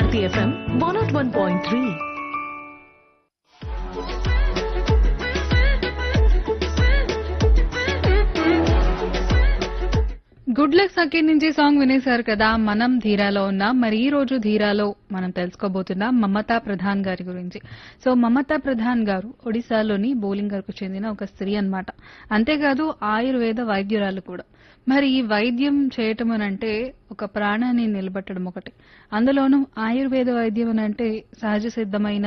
City FM 101.3. Good luck సఖీ నుంచి song వినేశారు కదా. మనం ధీరాలో ఉన్నాం. మరి ఈ రోజు ధీరాలో మనం తెలుసుకోబోతున్నాం మమతా ప్రధాన్ గారి గురించి. సో మమతా ప్రధాన్ గారు ఒడిశాలోని బోలింగర్కు చెందిన ఒక స్త్రీ అన్నమాట. అంతేకాదు ఆయుర్వేద వైద్యురాలు కూడా. మరి ఈ వైద్యం చేయటం అనంటే ఒక ప్రాణాన్ని నిలబెట్టడం ఒకటి. అందులోనూ ఆయుర్వేద వైద్యం అనంటే సహజ సిద్ధమైన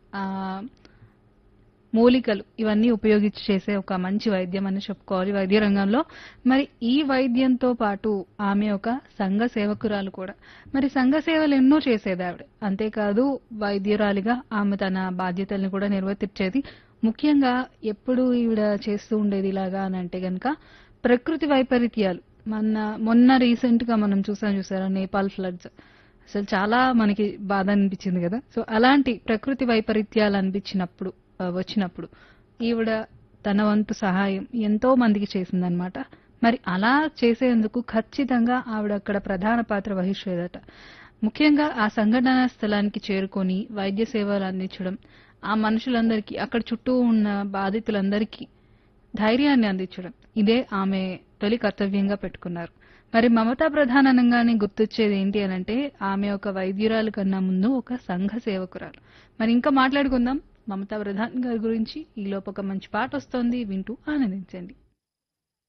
మూలికలు ఇవన్నీ ఉపయోగించి చేసే ఒక మంచి వైద్యం అని చెప్పుకోవాలి వైద్య రంగంలో. మరి ఈ వైద్యంతో పాటు ఆమె ఒక సంఘ సేవకురాలు కూడా. మరి సంఘ సేవలు ఎన్నో చేసేది ఆవిడ. అంతేకాదు వైద్యురాలిగా ఆమె తన బాధ్యతల్ని కూడా నిర్వర్తించేది. ముఖ్యంగా ఎప్పుడు ఈవిడ చేస్తూ ఉండేది ఇలాగా అని అంటే గనక ప్రకృతి వైపరీత్యాలు. మొన్న రీసెంట్ గా మనం చూసారా నేపాల్ ఫ్లడ్స్. అసలు చాలా మనకి బాధ అనిపించింది కదా. సో అలాంటి ప్రకృతి వైపరీత్యాలు వచ్చినప్పుడు ఈవిడ తన వంతు సహాయం ఎంతో మందికి చేసిందనమాట. మరి అలా చేసేందుకు ఖచ్చితంగా ఆవిడ అక్కడ ప్రధాన పాత్ర వహించేదట. ముఖ్యంగా ఆ సంఘటనా స్థలానికి చేరుకొని వైద్య సేవలు అందించడం, ఆ మనుషులందరికీ అక్కడ చుట్టూ ఉన్న బాధితులందరికీ ధైర్యాన్ని అందించడం, ఇదే ఆమె తొలి కర్తవ్యంగా పెట్టుకున్నారు. మరి మమతా ప్రధాన్ అనగానే గుర్తొచ్చేది ఏంటి అనంటే ఆమె ఒక వైద్యురాలు కన్నా ముందు ఒక సంఘ సేవకురాలు. మరి ఇంకా మాట్లాడుకుందాం మమతా ప్రధాన్ గారి గురించి. ఈ లోపు ఒక మంచి పాట వస్తోంది, వింటూ ఆనందించండి.